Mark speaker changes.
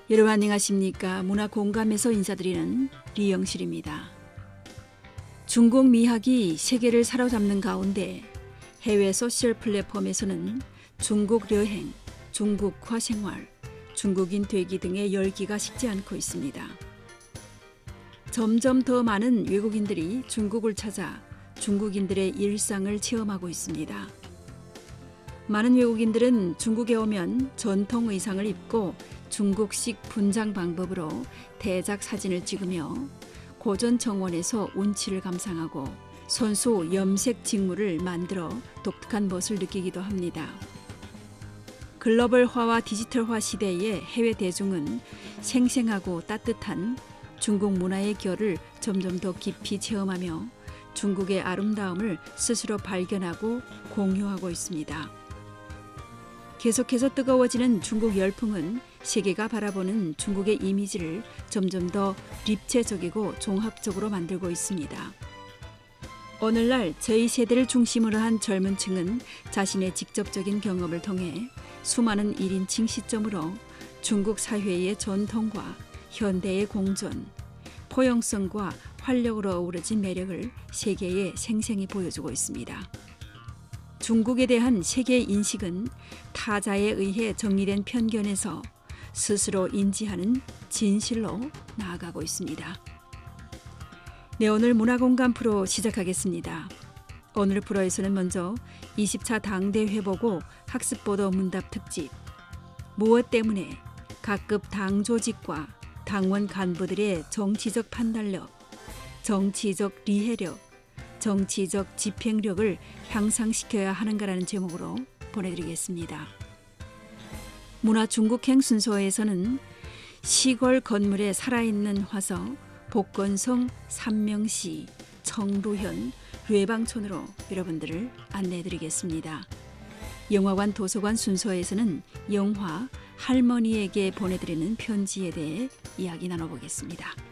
Speaker 1: 여러분 안녕하십니까? 문화공감에서 인사드리는 리영실입니다. 중국 미학이 세계를 사로잡는 가운데 해외 소셜 플랫폼에서는 중국 여행, 중국화 생활, 중국인 되기 등의 열기가 식지 않고 있습니다. 점점 더 많은 외국인들이 중국을 찾아 중국인들의 일상을 체험하고 있습니다. 많은 외국인들은 중국에 오면 전통 의상을 입고 중국식 분장 방법으로 대작 사진을 찍으며 고전 정원에서 운치를 감상하고 손수 염색 직물을 만들어 독특한 멋을 느끼기도 합니다. 글로벌화와 디지털화 시대의 해외 대중은 생생하고 따뜻한 중국 문화의 결을 점점 더 깊이 체험하며 중국의 아름다움을 스스로 발견하고 공유하고 있습니다. 계속해서 뜨거워지는 중국 열풍은 세계가 바라보는 중국의 이미지를 점점 더 입체적이고 종합적으로 만들고 있습니다. 오늘날 저희 세대를 중심으로 한 젊은 층은 자신의 직접적인 경험을 통해 수많은 1인칭 시점으로 중국 사회의 전통과 현대의 공존, 포용성과 활력으로 어우러진 매력을 세계에 생생히 보여주고 있습니다. 중국에 대한 세계의 인식은 타자에 의해 정리된 편견에서 스스로 인지하는 진실로 나아가고 있습니다. 네, 오늘 문화공감 프로 시작하겠습니다. 오늘 프로에서는 먼저 20차 당대 회보고 학습보도 문답 특집, 무엇 때문에 각급 당 조직과 당원 간부들의 정치적 판단력, 정치적 리해력, 정치적 집행력을 향상시켜야 하는가라는 제목으로 보내드리겠습니다. 문화 중국행 순서에서는 시골 건물에 살아있는 화성, 복건성, 삼명시, 청루현, 뇌방촌으로 여러분들을 안내해드리겠습니다. 영화관 도서관 순서에서는 영화 할머니에게 보내드리는 편지에 대해 이야기 나눠보겠습니다.